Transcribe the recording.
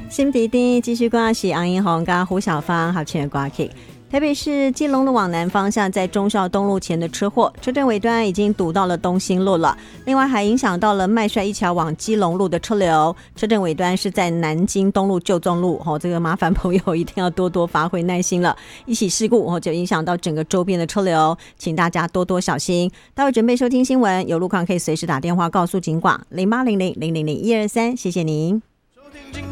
新地点继续挂是杨英红跟胡小芳合唱的歌曲。台北市基隆路往南方向，在忠孝东路前的车祸，车阵尾端已经堵到了东兴路了。另外还影响到了麦帅一桥往基隆路的车流，车阵尾端是在南京东路旧中路。这个麻烦朋友一定要多多发挥耐心了。一起事故就影响到整个周边的车流，请大家多多小心。待会准备收听新闻，有路况可以随时打电话告诉警广0800000123，谢谢您。